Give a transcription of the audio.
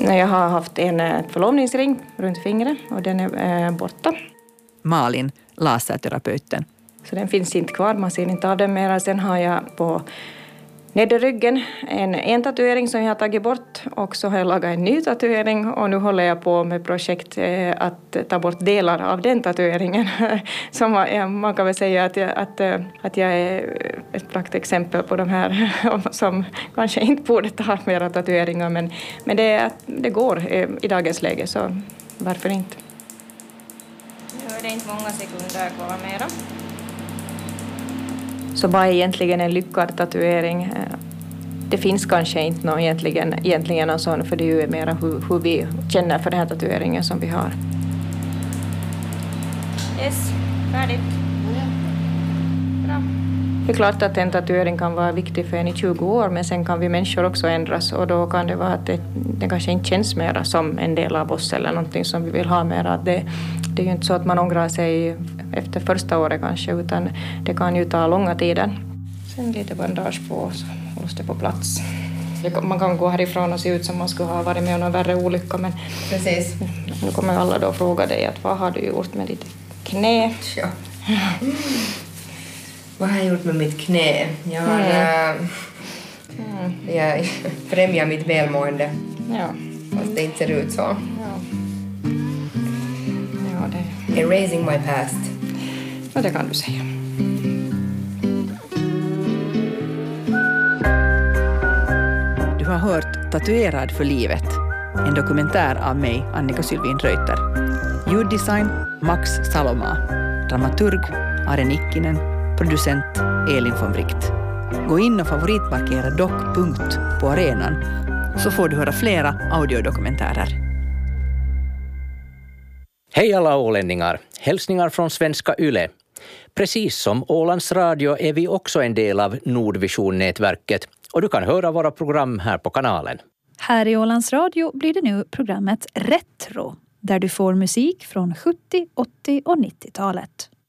Jag har haft en förlovningsring runt fingret och den är borta. Malin, laserterapeuten. Så den finns inte kvar, man ser inte av den mera. Sen har jag på nederryggen en tatuering som jag har tagit bort och så har jag lagat en ny tatuering och nu håller jag på med projekt att ta bort delar av den tatueringen. Så man kan väl säga att jag är ett praktexempel på de här som kanske inte borde ta mera tatueringar men det går i dagens läge så varför inte? Nu är det inte många sekunder kvar mera. Så vad är egentligen en lyckad tatuering? Det finns kanske inte någon egentligen någon sån, för det är ju mer hur vi känner för den här tatueringen som vi har. Yes, färdigt. Bra. Det är klart att en tatuering kan vara viktig för en i 20 år, men sen kan vi människor också ändras och då kan det vara att det kanske inte känns mer som en del av oss eller någonting som vi vill ha mer. Det är ju inte så att man ångrar sig efter första året kanske, utan det kan ju ta långa tider. Sen lite bandage på så hålls det på plats. Man kan gå härifrån och se ut som man skulle ha varit med om någon värre olycka, men precis. Nu kommer alla då fråga dig att vad har du gjort med ditt knä? Ja. Vad har jag gjort med mitt knä? Jag har jag främjar mitt välmående. Ja. Fast det inte ser ut så. Ja, det... Erasing my past. Ja, det kan du säga. Du har hört Tatuerad för livet. En dokumentär av mig, Annika Sylvin Reuter. Ljuddesign Max Saloma. Dramaturg Are Nikkinen. Producent Elin von Wright. Gå in och favoritmarkera dock.punkt på arenan så får du höra flera audiodokumentärer. Hej alla ålänningar, hälsningar från Svenska Yle. Precis som Ålands Radio är vi också en del av Nordvision-nätverket och du kan höra våra program här på kanalen. Här i Ålands Radio blir det nu programmet Retro där du får musik från 70-, 80- och 90-talet.